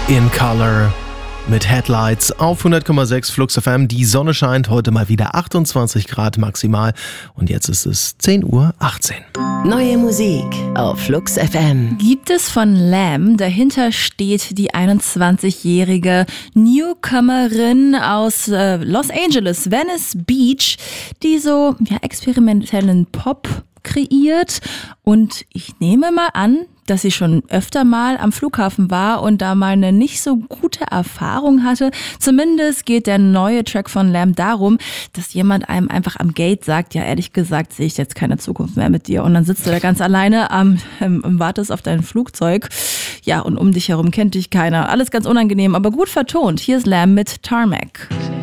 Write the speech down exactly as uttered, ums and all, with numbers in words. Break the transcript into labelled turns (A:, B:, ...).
A: In Color mit Headlights auf hundert Komma sechs Flux F M. Die Sonne scheint, heute mal wieder achtundzwanzig Grad maximal und jetzt ist es zehn Uhr achtzehn.
B: Neue Musik auf Flux F M.
C: Gibt es von Lamb. Dahinter steht die einundzwanzigjährige Newcomerin aus äh, Los Angeles, Venice Beach, die so ja, experimentellen Pop kreiert. Und ich nehme mal an, dass sie schon öfter mal am Flughafen war und da mal eine nicht so gute Erfahrung hatte. Zumindest geht der neue Track von Lamb darum, dass jemand einem einfach am Gate sagt, ja ehrlich gesagt sehe ich jetzt keine Zukunft mehr mit dir. Und dann sitzt du da ganz alleine am, ähm, wartest auf dein Flugzeug. Ja, und um dich herum kennt dich keiner. Alles ganz unangenehm, aber gut vertont. Hier ist Lamb mit Tarmac.